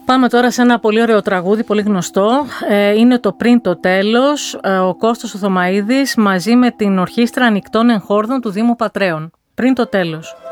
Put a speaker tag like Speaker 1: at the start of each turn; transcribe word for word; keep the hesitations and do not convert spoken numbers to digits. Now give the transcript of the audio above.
Speaker 1: Πάμε τώρα σε ένα πολύ ωραίο τραγούδι, πολύ γνωστό. Ε, είναι το «Πριν το τέλος», ε, ο Κώστας ο Θωμαίδης μαζί με την Ορχήστρα Ανοιχτών Εγχόρδων του Δήμου Πατρέων. «Πριν το τέλος».